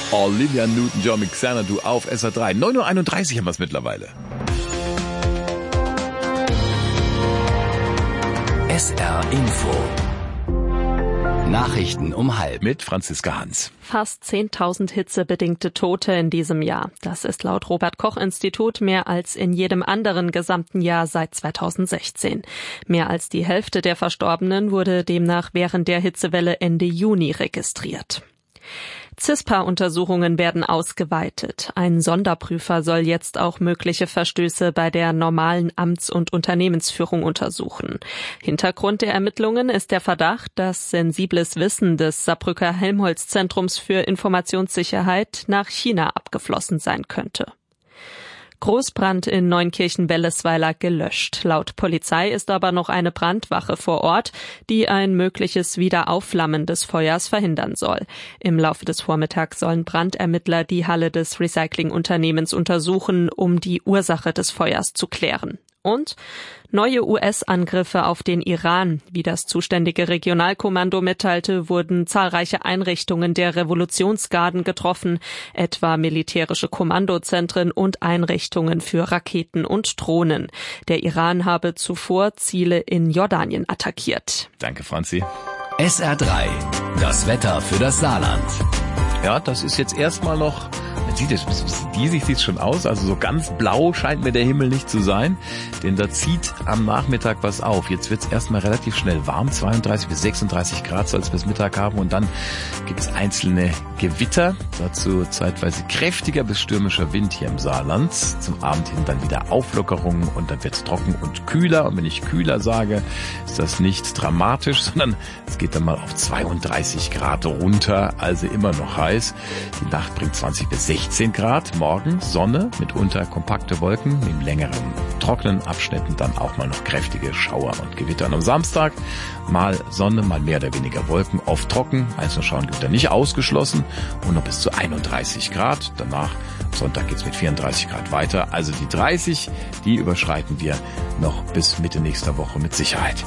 Olivia Newton-John mit Xanadu auf SR3. 9:31 Uhr haben wir es mittlerweile. SR Info. Nachrichten um 12:30. Mit Franziska Hans. Fast 10.000 hitzebedingte Tote in diesem Jahr. Das ist laut Robert-Koch-Institut mehr als in jedem anderen gesamten Jahr seit 2016. Mehr als die Hälfte der Verstorbenen wurde demnach während der Hitzewelle Ende Juni registriert. CISPA-Untersuchungen werden ausgeweitet. Ein Sonderprüfer soll jetzt auch mögliche Verstöße bei der normalen Amts- und Unternehmensführung untersuchen. Hintergrund der Ermittlungen ist der Verdacht, dass sensibles Wissen des Saarbrücker Helmholtz-Zentrums für Informationssicherheit nach China abgeflossen sein könnte. Großbrand in Neunkirchen-Wellesweiler gelöscht. Laut Polizei ist aber noch eine Brandwache vor Ort, die ein mögliches Wiederaufflammen des Feuers verhindern soll. Im Laufe des Vormittags sollen Brandermittler die Halle des Recyclingunternehmens untersuchen, um die Ursache des Feuers zu klären. Und neue US-Angriffe auf den Iran. Wie das zuständige Regionalkommando mitteilte, wurden zahlreiche Einrichtungen der Revolutionsgarden getroffen, etwa militärische Kommandozentren und Einrichtungen für Raketen und Drohnen. Der Iran habe zuvor Ziele in Jordanien attackiert. Danke, Franzi. SR3. Das Wetter für das Saarland. Ja, das ist jetzt erstmal noch, diesig sieht es schon aus, also so ganz blau scheint mir der Himmel nicht zu sein, denn da zieht am Nachmittag was auf. Jetzt wird es erstmal relativ schnell warm, 32 bis 36 Grad soll es bis Mittag haben und dann gibt es einzelne Gewitter, dazu zeitweise kräftiger bis stürmischer Wind hier im Saarland. Zum Abend hin dann wieder Auflockerung und dann wird es trocken und kühler und wenn ich kühler sage, ist das nicht dramatisch, sondern es geht dann mal auf 32 Grad runter, also immer noch heiß. Die Nacht bringt 20 bis 16 Grad, morgen Sonne, mitunter kompakte Wolken, in längeren trockenen Abschnitten dann auch mal noch kräftige Schauer und Gewitter. Und am Samstag mal Sonne, mal mehr oder weniger Wolken, oft trocken, einzelne Schauergewitter nicht ausgeschlossen und noch bis zu 31 Grad. Danach Sonntag geht's mit 34 Grad weiter. Also die 30, die überschreiten wir noch bis Mitte nächster Woche mit Sicherheit.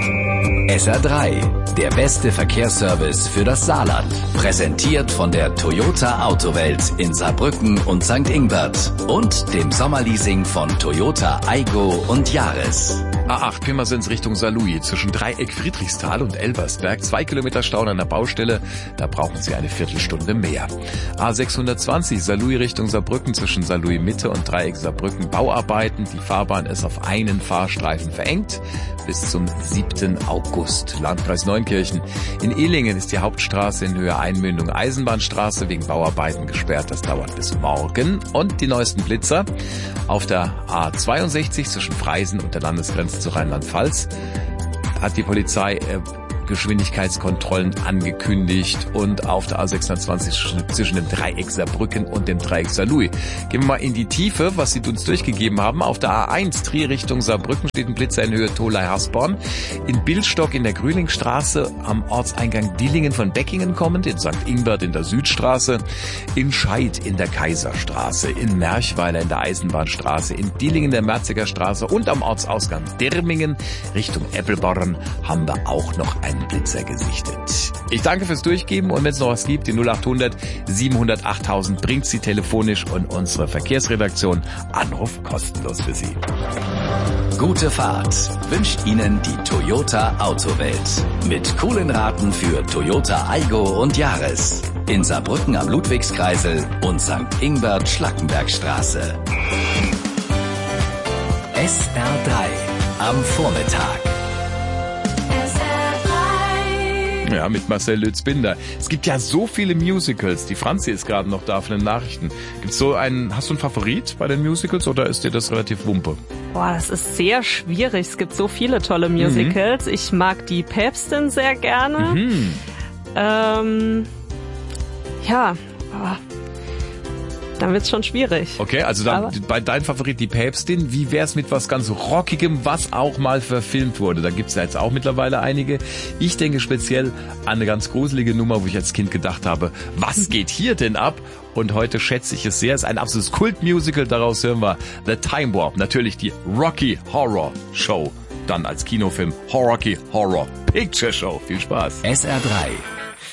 SR3, der beste Verkehrsservice für das Saarland. Präsentiert von der Toyota Autowelt in Saarbrücken und St. Ingbert und dem Sommerleasing von Toyota Aygo und Yaris. A8 Pirmasens Richtung Saarlouis zwischen Dreieck Friedrichsthal und Elversberg. 2 Kilometer Stau an der Baustelle, da brauchen Sie eine Viertelstunde mehr. A620 Saarlouis Richtung Saarbrücken zwischen Saarlouis Mitte und Dreieck Saarbrücken. Bauarbeiten, die Fahrbahn ist auf einen Fahrstreifen verengt bis zum 7. August. Landkreis Neunkirchen. In Ehlingen ist die Hauptstraße in Höhe Einmündung Eisenbahnstraße wegen Bauarbeiten gesperrt. Das dauert bis morgen. Und die neuesten Blitzer auf der A62 zwischen Freisen und der Landesgrenze zu Rheinland-Pfalz hat die Polizei Geschwindigkeitskontrollen angekündigt und auf der A620 zwischen dem Dreieck Saarbrücken und dem Dreieck Saarlouis. Gehen wir mal in die Tiefe, was Sie uns durchgegeben haben. Auf der A1 Trier Richtung Saarbrücken steht ein Blitzer in Höhe Tholey-Hasborn. In Billstock in der Grüningstraße am Ortseingang Dillingen von Beckingen kommend, in St. Ingbert in der Südstraße, in Scheid in der Kaiserstraße, in Merchweiler in der Eisenbahnstraße, in Dillingen der Merziger Straße und am Ortsausgang Dirmingen Richtung Eppelborn haben wir auch noch einen Blitzer gesichtet. Ich danke fürs Durchgeben und wenn es noch was gibt, die 0800 700 8000 bringt Sie telefonisch und unsere Verkehrsredaktion Anruf kostenlos für Sie. Gute Fahrt wünscht Ihnen die Toyota Autowelt. Mit coolen Raten für Toyota Aygo und Yaris. In Saarbrücken am Ludwigskreisel und St. Ingbert Schlackenbergstraße. SR3 am Vormittag. Ja, mit Marcel Lütz-Binder. Es gibt ja so viele Musicals. Die Franzi ist gerade noch da von den Nachrichten. Hast du einen Favorit bei den Musicals oder ist dir das relativ wumpe? Boah, das ist sehr schwierig. Es gibt so viele tolle Musicals. Ich mag die Päpstin sehr gerne. Dann wird's schon schwierig. Okay, also dann bei deinem Favorit die Päpstin. Wie wär's mit was ganz Rockigem, was auch mal verfilmt wurde? Da gibt's ja jetzt auch mittlerweile einige. Ich denke speziell an eine ganz gruselige Nummer, wo ich als Kind gedacht habe, was geht hier denn ab? Und heute schätze ich es sehr. Es ist ein absolutes Kultmusical. Daraus hören wir The Time Warp. Natürlich die Rocky Horror Show. Dann als Kinofilm Rocky Horror Picture Show. Viel Spaß. SR3